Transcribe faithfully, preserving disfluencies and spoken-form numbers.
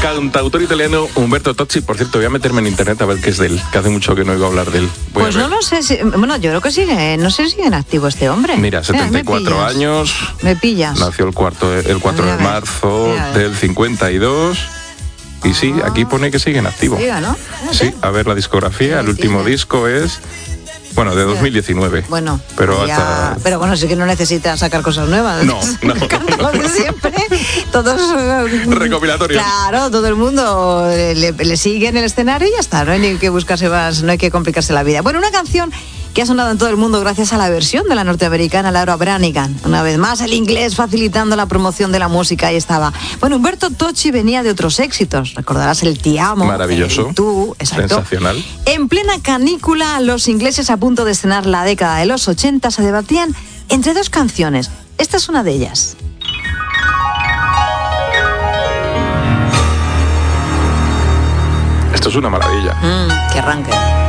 cantautor italiano Umberto Tozzi. Por cierto, voy a meterme en internet a ver qué es de él, que hace mucho que no oigo hablar de él. Voy pues no lo sé, si, bueno, yo creo que sigue, no sé si sigue en activo este hombre. Mira, setenta y cuatro Mira, años. Me pillas. Nació el, cuarto, el cuatro de marzo del cincuenta y dos. Y sí, aquí pone que sigue en activo. Siga, ¿no? Sí, a ver la discografía. El último disco es... Bueno, de dos mil diecinueve. Bueno, pero ya, hasta... pero bueno, sí que no necesita sacar cosas nuevas. No, no. Lo de siempre. Todos... Recopilatorios. Claro, todo el mundo le, le sigue en el escenario y ya está. No hay ni que buscarse más, no hay que complicarse la vida. Bueno, una canción que ha sonado en todo el mundo gracias a la versión de la norteamericana Laura Branigan. Una vez más, el inglés facilitando la promoción de la música, ahí estaba. Bueno, Umberto Tozzi venía de otros éxitos. Recordarás el Ti amo. Maravilloso. El Tú, exacto. Sensacional. En plena canícula, los ingleses a punto de estrenar la década de los ochenta se debatían entre dos canciones. Esta es una de ellas. Esto es una maravilla. Mm, qué arranque.